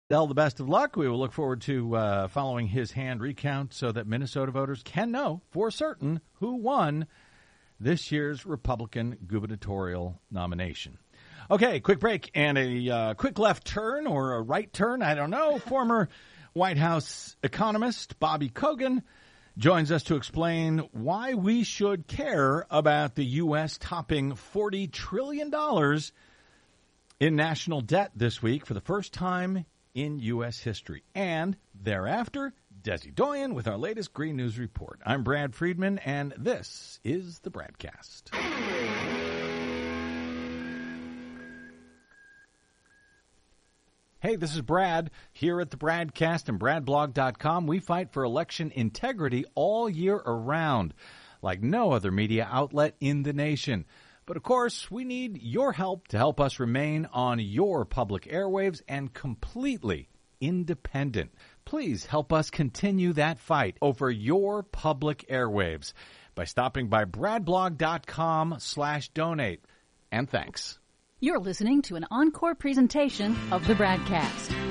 Dell, the best of luck. We will look forward to following his hand recount so that Minnesota voters can know for certain who won this year's Republican gubernatorial nomination. Okay, quick break and a quick left turn or a right turn, I don't know. Former White House economist Bobby Kogan joins us to explain why we should care about the U.S. topping $40 trillion in national debt this week for the first time in U.S. history. And thereafter, Desi Doyen with our latest Green News Report. I'm Brad Friedman, and this is the Bradcast. Hey, this is Brad. Here at the Bradcast and BradBlog.com, we fight for election integrity all year around, like no other media outlet in the nation. But of course, we need your help to help us remain on your public airwaves and completely independent. Please help us continue that fight over your public airwaves by stopping by BradBlog.com/donate. And thanks. You're listening to an encore presentation of the Bradcast.